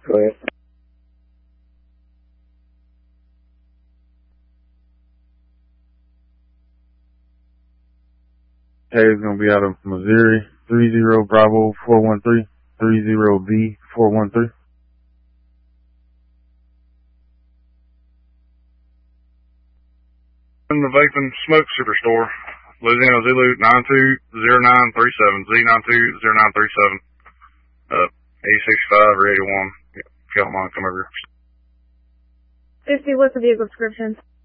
Go ahead. Hey, it's going to be out of Missouri, 30 Bravo 413, 30B 413. In the Vaping Smoke Superstore, Louisiana Zulu 920937, Z920937, 8065 or 81. If y'all mind, come over here. 50, what's the vehicle description?